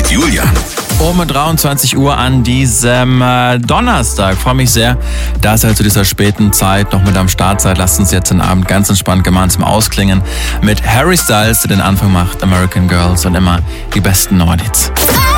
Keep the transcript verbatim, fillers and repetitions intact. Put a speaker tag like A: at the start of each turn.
A: Julian.
B: Um dreiundzwanzig Uhr an diesem äh, Donnerstag. Freue mich sehr, dass ihr zu dieser späten Zeit noch mit am Start seid. Lasst uns jetzt den Abend ganz entspannt gemeinsam ausklingen mit Harry Styles, der den Anfang macht, American Girls und immer die besten Nordhits.